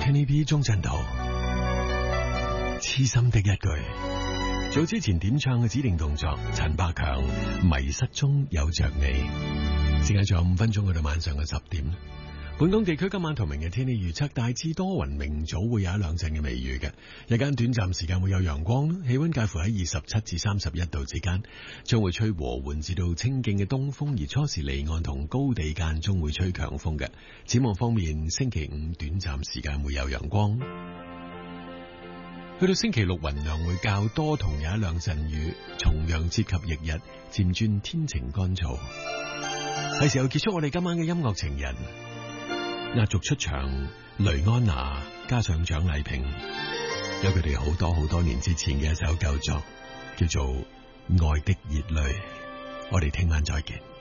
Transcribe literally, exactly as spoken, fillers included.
T V B 鍾鎮濤，痴心的一句。早之前點唱嘅指定動作，陳百強迷失中有着你。時間仲有五分鐘去到晚上嘅十點。本港地區今晚同明日天氣預測大致多雲，明早會有一兩陣嘅微雨嘅，日間短暫時間會有陽光，氣溫介乎喺二十七至三十一度之間，將會吹和緩至到清勁嘅東風，而初時離岸同高地間中會吹強風嘅。展望方面，星期五短暫時間會有陽光，去到星期六雲量會較多，同有一兩陣雨，重陽節及翌日漸轉天晴乾燥。係時候結束我哋今晚嘅音樂情人。壓軸出場，雷安娜加上蔣麗萍，有佢哋好多好多年之前嘅一首舊作，叫做《愛的熱淚》。我哋聽晚再見。